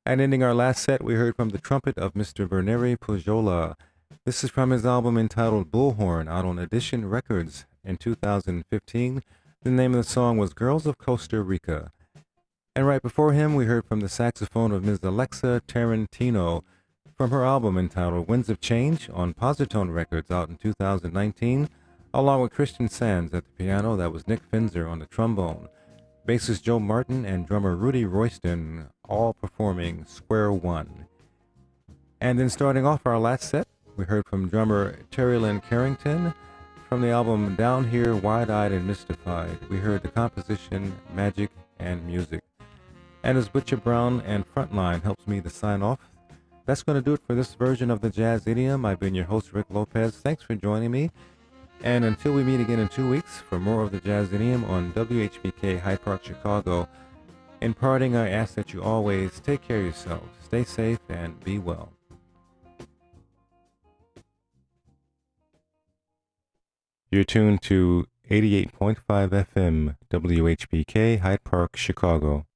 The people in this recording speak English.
And ending our last set, we heard from the trumpet of Mr. Berneri Pujola. This is from his album entitled Bullhorn, out on Edition Records in 2015. The name of the song was Girls of Costa Rica. And right before him, we heard from the saxophone of Ms. Alexa Tarantino from her album entitled Winds of Change on Positone Records out in 2019, along with Christian Sands at the piano. That was Nick Finzer on the trombone. Bassist Joe Martin and drummer Rudy Royston all performing Square One. And then starting off our last set, we heard from drummer Terry Lynn Carrington from the album Down Here, Wide-Eyed and Mystified. We heard the composition Magic and Music. And as Butcher Brown and Frontline helps me to sign off, that's going to do it for this version of the Jazz Idiom. I've been your host, Rick Lopez. Thanks for joining me. And until we meet again in 2 weeks for more of the Jazz Idiom on WHBK Hyde Park, Chicago, in parting, I ask that you always take care of yourselves, stay safe, and be well. You're tuned to 88.5 FM, WHBK Hyde Park, Chicago.